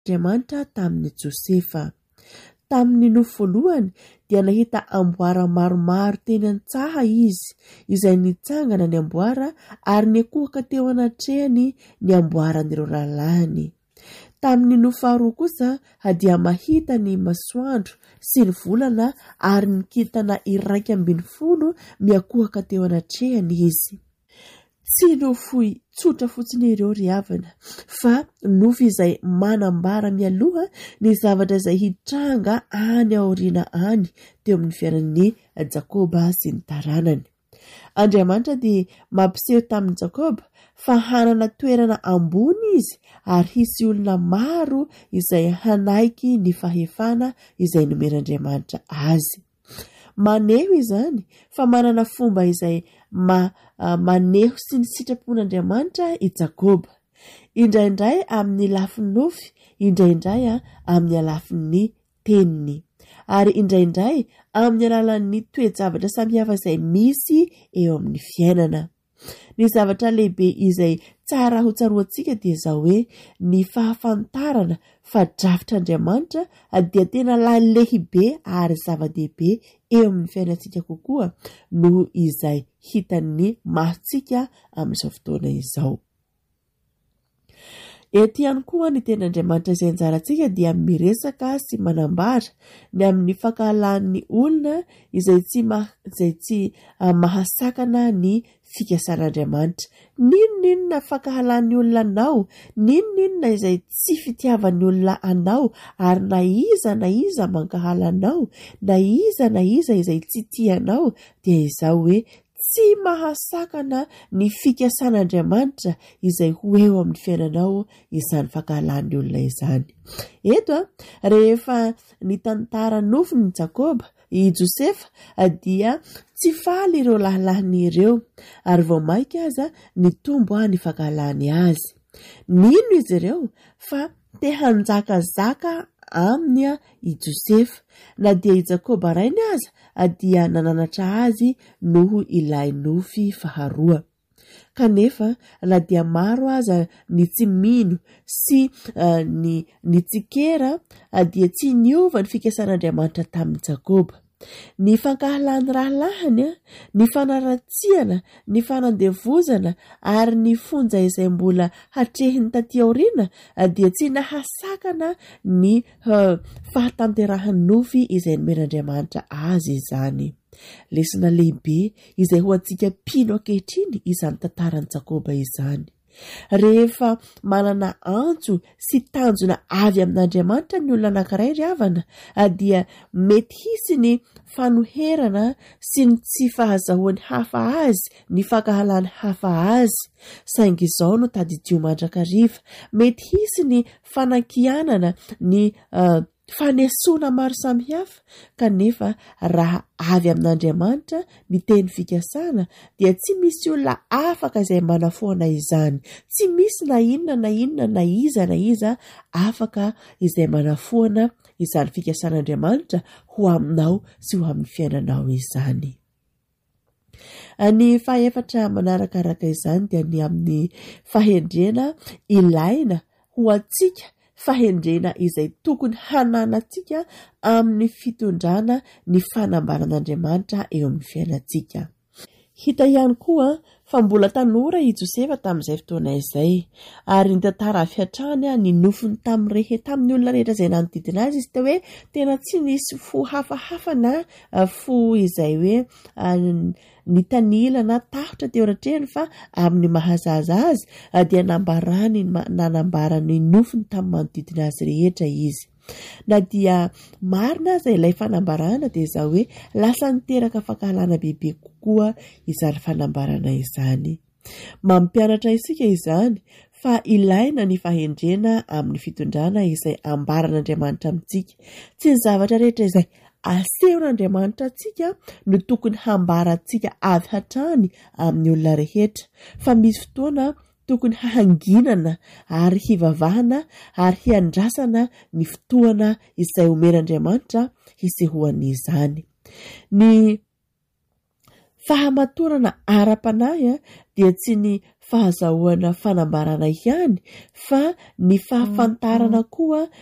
Andriamanitra tamin'ny Josefa. Tamin'ny nofo voalohany dia nahita amboara maromaro teny an-tsaha izy, izay nitsangana ny amboara ary nikohaka teo anatrehany ny amboaran'ireo rahalahy. Tamin'ny nofo faharoa kosa dia mahita ny masoandro sy ny volana ary ny kintana 110 miakohaka teo anatrehany izy. Tsy nofo tsotra fotsiny ireo ry havana, fa nofo izay manambara mialoha ny zavatra izay hitranga any aoriana any teo amin'ny fiainan'ny Jakoba sy ny taranany. Andriamanitra dia mampiseho tamin'ny Jakoba fa hanana toerana ambony izy ary hisy olona maro izay hanaiky ny fahefana izay nomen'Andriamanitra azy. Maneho izany fa manana fomba izay maneho sy ny sitrapon'Andriamanitra i Jakoba, indraindray amin'ny lafin'ny nofy, indraindray amin'ny alafin'ny teniny, ary indraindray amin'ny alalan'ny toe-javatra samihafa izay misy eo amin'ny fiainana. Ny zavatra lehibe izay tsara ho tsaroantsika dia izao hoe ny fahafantarana fa drafitr'Andriamanitra dia tena lehibe ary zava-dehibe eo amin'ny fiainantsika kokoa noho izay hitan'ny masitsika amin'izao fotoana izao. Eto ihany koa ny ten'Andriamanitra izay anjarantsika dia miresaka sy manambara ny amin'ny fankahalan'ny olona izay tsy mahasakana ny fikasan'Andriamanitra. Ninona fankahalan'ny olona anao, ninona izay tsy fitiavan'ny olona anao, ary na iza mankahala anao, na iza izay tsy tianao, dia izao hoe tsy mahasakana ny fikasan'Andriamanitra izay ho eo amin'ny fiainanao izany fankahalan'ny olona izany. Eto rehefa nitantara nofo ny Jakoba, i Josefa dia tsy faly ireo lahalahiny ireo ary vao mainka aza nitombo ny fankahalany azy. Nino izy ireo? Fa te hanjakazaka aminy i Josefa, na dia i Jakoba rainy aza dia nananatra azy noho ilay nofy faharoa. Kanefa na dia maro aza ny tsy mino sy ny tsikera dia tsy niova ny fikasan'Andriamanitra tamin'ny Jakoba. Ny fankahalan'ny rahalahiny, ny fanaratsiana, ny fanandevozana ary ny fonja izay mbola hatrehiny taty aoriana dia tsy nahasakana ny fahatanterahan'ny nofy izay nomen'Andriamanitra azy izany. Lesona lehibe izay ho antsika mpino ankehitriny izany tantaran'i Jakoba izany. Rehefa manana antso sy tanjona avy amin'Andriamanitra ny olona anankiray ry havana dia mety hisy ny fanoherana sy ny tsy fahazahoany hafa azy, ny fankahalany hafa azy. Saingy izao no tadidio mandrakariva, mety hisy ny fanankianana, ny fanesona maro samihafa, kanefa raha avy amin'Andriamanitra ny teny fikasana dia tsy misy olona afaka izay manafoana izany. Tsy misy na inona na iza afaka izay manafoana izany fikasan'Andriamanitra ho aminao sy ho amin'ny fiainanao izany. Ny fahaefatra manarakaraka izany dia ny amin'ny fahendrena ilaina ho antsika, fahendrena izay tokony hananantsika amin'ny fitondrana ny fanambaran'Andriamanitra eo amin'ny fiainantsika. Hita ihany koa fa mbola tanora i Josefa tamin'izay fotoana izay, ary ny tantara avy hatrany ny nofony tamin'ny olona rehetra izay nanodidina azy. Izy teo hoe tena tsy nisy fo hafahafana fo izay hoe ny tanilana tahotra teo anatrehany, fa amin'ny mahazaza azy dia nanambarany nofony tamin'ny manodidina azy rehetra izy. Na dia marina aza ilay fanambarana dia izao hoe lasa niteraka fankahalana bebe kokoa izany fanambarana izany. Mampianatra isika izany fa ilaina ny fahendrena amin'ny fitondrana izay ambaran'Andriamanitra amintsika. Tsy ny zavatra rehetra izay asehon'Andriamanitra antsika no tokony hambarantsika avy hatrany amin'ny olona rehetra, fa misy fotoana tokony hanginana ary hivavahana ary hiandrasana ny fotoana izay omen'Andriamanitra hisehoany izany. Ny fahamatorana ara-panahy dia tsy ny fahazahoana fanambarana ihany fa ny fahafantarana koa